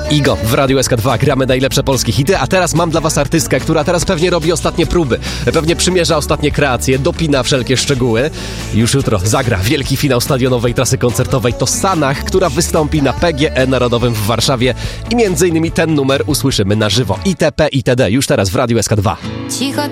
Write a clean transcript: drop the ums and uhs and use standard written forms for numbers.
Igo w Radiu SK2 gramy najlepsze polskie hity, a teraz mam dla was artystkę, która teraz pewnie robi ostatnie próby, pewnie przymierza ostatnie kreacje, dopina wszelkie szczegóły. Już jutro zagra wielki finał stadionowej trasy koncertowej. To Sanach, która wystąpi na PGE Narodowym w Warszawie i m.in. ten numer usłyszymy na żywo. ITP, ITD, już teraz w Radiu SK2. Cicho